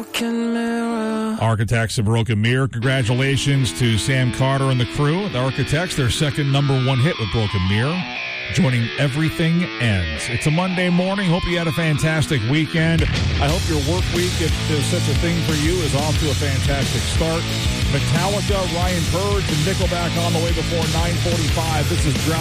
broken mirror. Architects of Broken Mirror. Congratulations to Sam Carter and the crew. The Architects, their second number one hit with Broken Mirror. Joining Everything Ends. It's a Monday morning. Hope you had a fantastic weekend. I hope your work week, if there's such a thing for you, is off to a fantastic start. Metallica, Ryan Purge, and Nickelback on the way before 9:45. This is Drown.